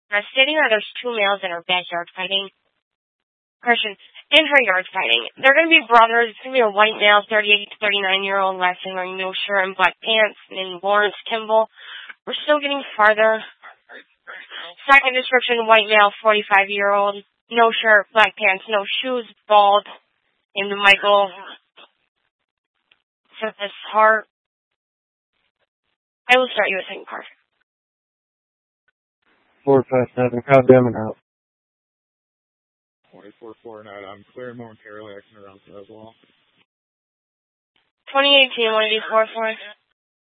Stating that there's two males in her backyard fighting. Question, in her yard fighting. They're going to be brothers. It's going to be a white male, 38 to 39-year-old, last name wearing no shirt and black pants, named Lawrence Kimball. We're still getting farther. Second description, white male, 45-year-old, no shirt, black pants, no shoes, bald, named Michael. For this heart. I will start you a second card. 457, copy, out. 2449, I'm clear momentarily. I can around as well. 2018, 184 for